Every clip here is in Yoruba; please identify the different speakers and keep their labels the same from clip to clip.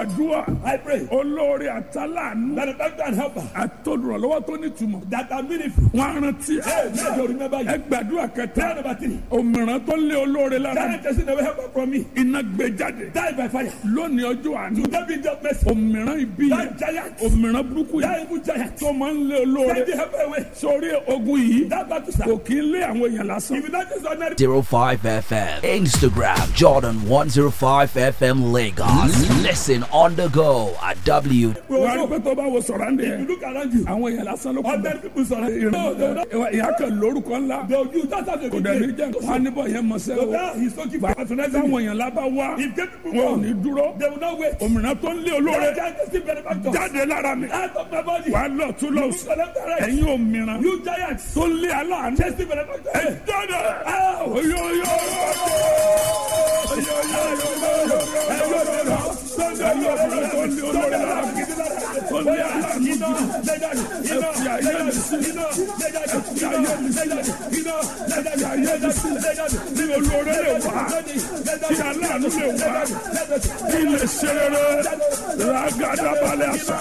Speaker 1: gbàdúrà
Speaker 2: I pray
Speaker 1: olórí àtàlánú
Speaker 2: that the doctor and helper
Speaker 1: àtolùrànlọ́wọ́ tó nítumọ̀
Speaker 2: that are meaningful.
Speaker 1: wọn rántí
Speaker 2: Hey, may you remember you.
Speaker 1: ẹ gbàdúrà
Speaker 2: Prayer
Speaker 1: kẹta
Speaker 2: number 3.
Speaker 1: òmìrán tó lé olóore lára
Speaker 2: That person never help from me.
Speaker 1: iná gbé jáde
Speaker 2: Die by fire.
Speaker 1: lónìí ọjọ́ àánú
Speaker 2: That be the mercy.
Speaker 1: òmìrán ibi yẹn
Speaker 2: That giant.
Speaker 1: òmìrán burúkú
Speaker 2: That
Speaker 1: yẹn
Speaker 2: evil giant.
Speaker 1: tó máa ń lé olóore
Speaker 2: Take the helper away.
Speaker 1: sórí ogun yìí
Speaker 2: That battle start.
Speaker 1: kò kí ń lé àwọn èèyàn lásán.
Speaker 2: If you not just ordinary
Speaker 3: 05 FM. Instagram Jordan 105 FM Lagos. Listen on the go at W.
Speaker 1: wọ́n á rí pé tó bá wo sọ̀rọ̀ ń
Speaker 2: if
Speaker 1: dẹ̀
Speaker 2: you look around you,
Speaker 1: àwọn èèyàn lásán ló kún
Speaker 2: ordinary people surround you. No, they will not.
Speaker 1: ìyá kan lórúkọ ńlá
Speaker 2: They will use that as a
Speaker 1: kò
Speaker 2: big
Speaker 1: dẹ̀ ní
Speaker 2: deal.
Speaker 1: jẹ́ wọn á níbọ̀ yẹn mọ̀
Speaker 2: So
Speaker 1: sẹ́wọ́
Speaker 2: now he's talking for patronizing
Speaker 1: táwọn
Speaker 2: me.
Speaker 1: èèyàn lábá wá
Speaker 2: If gay people
Speaker 1: wọn ò
Speaker 2: come,
Speaker 1: ní dúró
Speaker 2: they will not wait.
Speaker 1: òmìnira tó ń lé olóore
Speaker 2: That giant is still benefactor.
Speaker 1: jáde lára mi
Speaker 2: Out of my body.
Speaker 1: wà á lọ tún lọ
Speaker 2: You
Speaker 1: sí
Speaker 2: collect the right.
Speaker 1: ẹ̀yin òmìnira
Speaker 2: You giants.
Speaker 1: tó ń lé aláàánú
Speaker 2: Just still benefactor.
Speaker 1: ẹ jáde
Speaker 2: Ow!
Speaker 1: oyoyo kí aláàánú lè wá kí lè ṣe rere ragadabalẹ̀ àṣà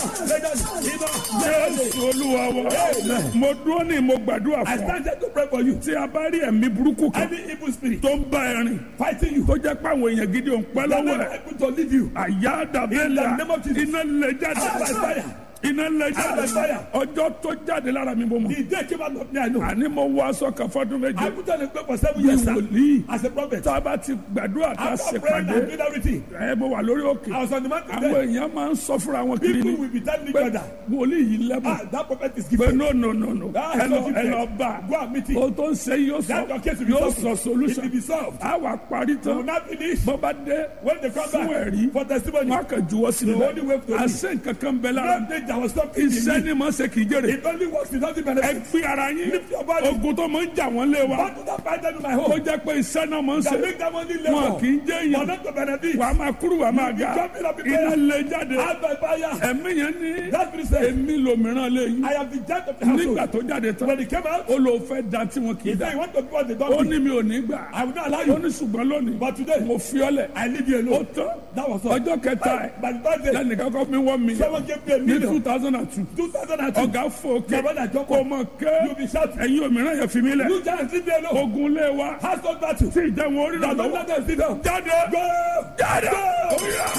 Speaker 1: Jésù Olúwa wa mo dúró ní mo gbàdúrà
Speaker 2: I
Speaker 1: fún ọ
Speaker 2: started to pray for you.
Speaker 1: tí a bá rí ẹ̀mí burúkú kan
Speaker 2: Any evil spirit
Speaker 1: tó ń bá ẹ rìn
Speaker 2: fighting you,
Speaker 1: tó jẹ́ pé àwọn èèyàn gidi ò ń pẹ́
Speaker 2: they
Speaker 1: lọ́wọ́
Speaker 2: are
Speaker 1: ẹ̀
Speaker 2: able to leave you.
Speaker 1: àyà dàbẹ́là
Speaker 2: In the name of Jesus.
Speaker 1: iná lè jáde
Speaker 2: Out by fire.
Speaker 1: iná lè jáde
Speaker 2: fire.
Speaker 1: ọjọ́ tó jáde lára mi bó mọ̀
Speaker 2: The day came out of me, I know.
Speaker 1: àní mo wọ aṣọ kan fọ́dún
Speaker 2: I
Speaker 1: méje
Speaker 2: put on a prayer for 7
Speaker 1: bí
Speaker 2: years, sir,
Speaker 1: wòlíì
Speaker 2: as a prophet.
Speaker 1: tá a bá ti gbàdúrà tá a
Speaker 2: After
Speaker 1: ṣe
Speaker 2: praying
Speaker 1: pàdé
Speaker 2: and doing everything,
Speaker 1: ẹ bó wà lórí òkè
Speaker 2: I was on the mountain
Speaker 1: àwọn
Speaker 2: there.
Speaker 1: èèyàn máa ń sọ fúnra wọn kiri
Speaker 2: People
Speaker 1: ni
Speaker 2: will be telling each
Speaker 1: pé
Speaker 2: other,
Speaker 1: wòlíì yìí lẹ́bùn
Speaker 2: that prophet is
Speaker 1: pé
Speaker 2: gifted.
Speaker 1: no
Speaker 2: Ah,
Speaker 1: ẹ lọ
Speaker 2: gifted.
Speaker 1: bá
Speaker 2: Go and meet him.
Speaker 1: o tó ń ṣe yóò
Speaker 2: That your case will be
Speaker 1: sọ
Speaker 2: solved. It
Speaker 1: solution
Speaker 2: will be solved.
Speaker 1: a wà parí
Speaker 2: You will
Speaker 1: tán
Speaker 2: not finish.
Speaker 1: bó bá dé
Speaker 2: When they come
Speaker 1: fún
Speaker 2: back
Speaker 1: ẹ̀rí
Speaker 2: for testimony,
Speaker 1: wọn kàn juwọ́
Speaker 2: the only way
Speaker 1: sílẹ̀
Speaker 2: to live.
Speaker 1: àṣẹ nǹkan kan bẹ lára
Speaker 2: No danger was something in
Speaker 1: iṣẹ́
Speaker 2: me.
Speaker 1: ni mo ṣe kì í jèrè
Speaker 2: It only works without the
Speaker 1: ẹ
Speaker 2: benefit.
Speaker 1: gbé ara yín
Speaker 2: Lift your body.
Speaker 1: ogun tó máa ń jà wọ́n lé wa
Speaker 2: What do that fight them in my
Speaker 1: ó
Speaker 2: home?
Speaker 1: jẹ́ pé iṣẹ́ náà máa ń
Speaker 2: That
Speaker 1: ṣe
Speaker 2: make them only
Speaker 1: wọn
Speaker 2: labor.
Speaker 1: kì í jẹ́
Speaker 2: For
Speaker 1: èèyàn
Speaker 2: not to benefit.
Speaker 1: wà á máa kúrú wà á máa ga
Speaker 2: jumping up in
Speaker 1: iná
Speaker 2: prayer.
Speaker 1: lè jáde
Speaker 2: Out by fire.
Speaker 1: ẹ̀mí yẹn ní
Speaker 2: That spirit said,
Speaker 1: èmi lòmíràn lé yín
Speaker 2: I am the judge of the
Speaker 1: nígbà
Speaker 2: household.
Speaker 1: tó jáde tán
Speaker 2: When he came out,
Speaker 1: ó lò fẹ́ da tí wọn kì í
Speaker 2: he
Speaker 1: da
Speaker 2: said, you want to do what they
Speaker 1: ó
Speaker 2: don't do.
Speaker 1: ní mi ò ní gbà
Speaker 2: I will not allow
Speaker 1: ó
Speaker 2: you.
Speaker 1: ní ṣùgbọ́n lónìí
Speaker 2: But today,
Speaker 1: mo fi ọ́ lẹ̀
Speaker 2: I leave you
Speaker 1: ó
Speaker 2: alone.
Speaker 1: tán
Speaker 2: That was all.
Speaker 1: ọjọ́ kẹta ẹ̀
Speaker 2: By the third day,
Speaker 1: lẹ́nìkan kọ́ mi 1 million
Speaker 2: someone gave me a
Speaker 1: ní
Speaker 2: million.
Speaker 1: 2002
Speaker 2: 2002.
Speaker 1: ọ̀gá fòkè
Speaker 2: My brother John
Speaker 1: kò mọ̀ ké
Speaker 2: You'll be shouting.
Speaker 1: ẹ̀yin òmíràn yẹn fi mí lẹ̀
Speaker 2: You giants leave me alone.
Speaker 1: ogun lé wa
Speaker 2: Household battle.
Speaker 1: tí ìjẹun orí
Speaker 2: Now
Speaker 1: rẹ̀
Speaker 2: don't
Speaker 1: lọ́wọ́
Speaker 2: let them sit down.
Speaker 1: jáde
Speaker 2: Go!
Speaker 1: jáde
Speaker 2: Go!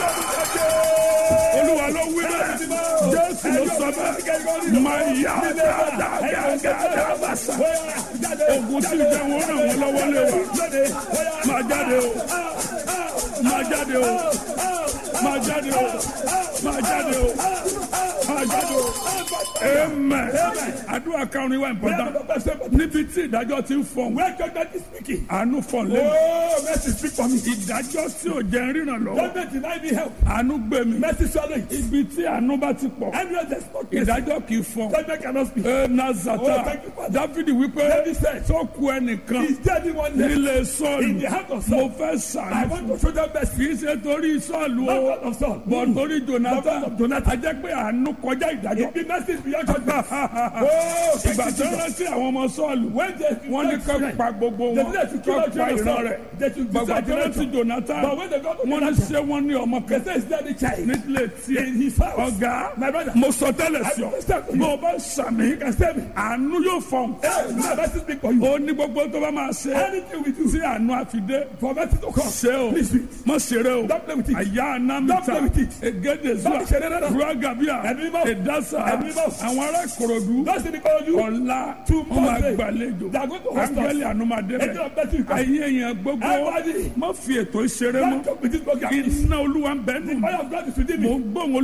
Speaker 1: olúwa ló wí bẹ́ẹ̀ jésù ló sọ bẹ́ẹ̀ máa yá dáadáa bàṣà ogun tí ìjẹun orí rẹ̀ lọ́wọ́ lé wa máa jáde o máa jáde o máa jáde o máa jáde o máa jáde o amen àdúrà kan ní wa important níbi tí ìdájọ́ ti ń fọ̀n
Speaker 2: Where judgment is speaking.
Speaker 1: àánú fọ̀n lé
Speaker 2: Oh, mercy speak for me.
Speaker 1: ìdájọ́ tí ò jẹ́ ríran lọ́wọ́
Speaker 2: Judgment deny me help.
Speaker 1: àánú gbé mi
Speaker 2: Mercy swallow it.
Speaker 1: ibi tí àánú bá ti pọ̀
Speaker 2: Anywhere there's not mercy,
Speaker 1: ìdájọ́ kì í fọ̀n
Speaker 2: judgment cannot speak.
Speaker 1: ẹ nazata
Speaker 2: Oh, thank you, Father.
Speaker 1: dávidi wípé
Speaker 2: David said,
Speaker 1: tó ku ẹnìkan
Speaker 2: Is there anyone left
Speaker 1: nílé
Speaker 2: in
Speaker 1: sọ́ọ̀lù
Speaker 2: the heart of
Speaker 1: mo
Speaker 2: Saul?
Speaker 1: fẹ́
Speaker 2: I
Speaker 1: sàánú
Speaker 2: want to show them mercy.
Speaker 1: kì í ṣe torí sọ́ọ̀lù
Speaker 2: Not
Speaker 1: o
Speaker 2: God of Saul.
Speaker 1: bọ̀ torí jonathan
Speaker 2: Not God of Jonathan.
Speaker 1: a jẹ́ pé àánú kọjá ìdájọ́
Speaker 2: It be mercy beyond judgment. Oh,
Speaker 1: ìgbà tó rántí àwọn ọmọ sọ́ọ̀lù
Speaker 2: when they
Speaker 1: wọ́n ní kó pa gbogbo
Speaker 2: they
Speaker 1: wọn
Speaker 2: did to kill
Speaker 1: kó
Speaker 2: out
Speaker 1: pa ìran
Speaker 2: Jonathan.
Speaker 1: rẹ̀
Speaker 2: They should
Speaker 1: bàbá
Speaker 2: decide
Speaker 1: tó rántí
Speaker 2: Jonathan.
Speaker 1: jonathan
Speaker 2: But when they got to
Speaker 1: wọ́n ní
Speaker 2: Jonathan,
Speaker 1: ṣé wọ́n ní ọmọ
Speaker 2: they
Speaker 1: kan
Speaker 2: say, Is there any child
Speaker 1: nílé
Speaker 2: in
Speaker 1: tiẹ̀
Speaker 2: his house?
Speaker 1: ọ̀gá
Speaker 2: My brother,
Speaker 1: mo sọ tẹ́lẹ̀ sí ọ
Speaker 2: I understand you.
Speaker 1: bó o bá sàmì
Speaker 2: you can save me.
Speaker 1: àánú yóò fọ̀n
Speaker 2: Hey, now mercy speak for you.
Speaker 1: ó ní gbogbo tó bá máa ṣe
Speaker 2: Anything we do,
Speaker 1: tí àánú àfidé
Speaker 2: for mercy to come.
Speaker 1: ṣe o
Speaker 2: Please do it.
Speaker 1: mọ ṣeré o
Speaker 2: Don't play with it.
Speaker 1: àyà
Speaker 2: Don't
Speaker 1: anamita
Speaker 2: play with it.
Speaker 1: egede zuwa
Speaker 2: Don't ṣeré rárá.
Speaker 1: ruagabia
Speaker 2: Ẹ̀mí mọ́.
Speaker 1: edasa
Speaker 2: Ẹ̀mí mọ́.
Speaker 1: àwọn ará ìkòròdú
Speaker 2: Don't see the call you.
Speaker 1: ọ̀la
Speaker 2: Two
Speaker 1: wọn máa
Speaker 2: months.
Speaker 1: gbàlejò
Speaker 2: They are going to host us.
Speaker 1: ángẹ́lì ànúmàdé
Speaker 2: Angel
Speaker 1: bẹ̀
Speaker 2: of mercy will come.
Speaker 1: ayé yẹn gbogbo
Speaker 2: Everybody.
Speaker 1: má fi ètò ìṣeré
Speaker 2: Don't
Speaker 1: mọ́
Speaker 2: joke with this program.
Speaker 1: iná olúwa ń bẹ nù
Speaker 2: Fire of God is within
Speaker 1: mò
Speaker 2: me.
Speaker 1: ń gbóhùn